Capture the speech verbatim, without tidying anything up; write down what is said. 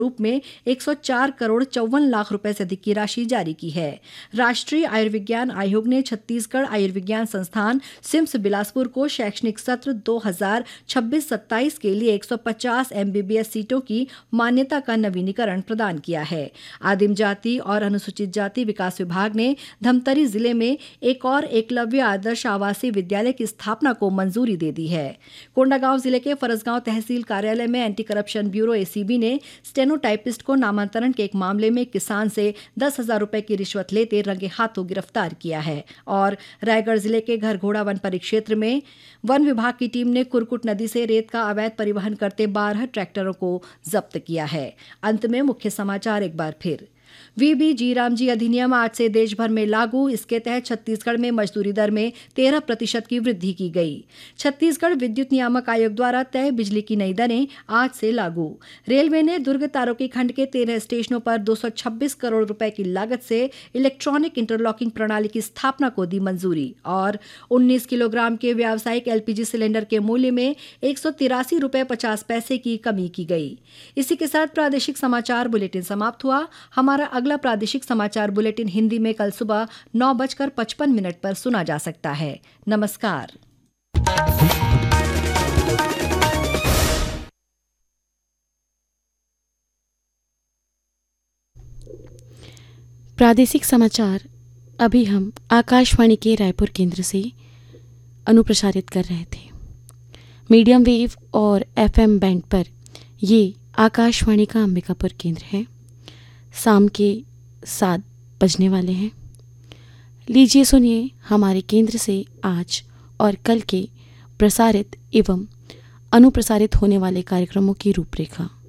रूप में एक सौ चार करोड़ चौवन लाख रुपए से अधिक की राशि जारी की है। राष्ट्रीय आयुर्विज्ञान आयोग ने छत्तीसगढ़ आयुर्विज्ञान संस्थान सिम्स बिलासपुर को शैक्षणिक सत्र दो हज़ार छब्बीस सत्ताईस के लिए एक सौ पचास एमबीबीएस सीटों की मान्यता का नवीनीकरण प्रदान किया है। आदिम जाति और अनुसूचित जाति विकास विभाग ने धमतरी जिले में एक और एकलव्य आदर्श आवासीय विद्यालय की स्थापना को मंजूरी दे दी है। कोंडागांव जिले के फरसगांव तहसील कार्यालय में एंटी करप्शन ब्यूरो एसीबी ने स्टेनोटाइपिस्ट को नामांतरण के एक मामले में किसान से दस हजार रुपए की रिश्वत लेते रंगे हाथों गिरफ्तार किया है। और रायगढ़ जिले के घरघोड़ा वन परिक्षेत्र में वन विभाग की टीम ने कुरकुट नदी से रेत का अवैध परिवहन करते बारह ट्रैक्टरों को जब्त किया है। अंत में मुख्य समाचार एक बार फिर। वीबी जी रामजी अधिनियम आज से देश भर में लागू। इसके तहत छत्तीसगढ़ में मजदूरी दर में तेरह प्रतिशत की वृद्धि की गई। छत्तीसगढ़ विद्युत नियामक आयोग द्वारा तय बिजली की नई दरें आज से लागू। रेलवे ने दुर्ग तारोकी खंड के तेरह स्टेशनों पर दो सौ छब्बीस करोड़ रुपए की लागत से इलेक्ट्रॉनिक इंटरलॉकिंग प्रणाली की स्थापना को दी मंजूरी। और उन्नीस किलोग्राम के व्यावसायिक एलपीजी सिलेंडर के मूल्य में एक सौ तिरासी रुपए पचास पैसे की कमी की गई। इसी के साथ प्रादेशिक समाचार बुलेटिन समाप्त हुआ। हमारा अगला प्रादेशिक समाचार बुलेटिन हिंदी में कल सुबह नौ बजकर पचपन मिनट पर सुना जा सकता है। नमस्कार। प्रादेशिक समाचार अभी हम आकाशवाणी के रायपुर केंद्र से अनुप्रसारित कर रहे थे। मीडियम वेव और एफएम बैंड पर ये आकाशवाणी का अंबिकापुर केंद्र है। शाम के सात बजने वाले हैं। लीजिए सुनिए हमारे केंद्र से आज और कल के प्रसारित एवं अनुप्रसारित होने वाले कार्यक्रमों की रूपरेखा।